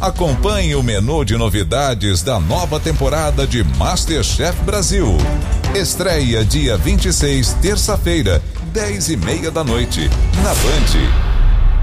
Acompanhe o menu de novidades da nova temporada de MasterChef Brasil. Estreia dia 26, terça-feira, 10:30 da noite, na Band.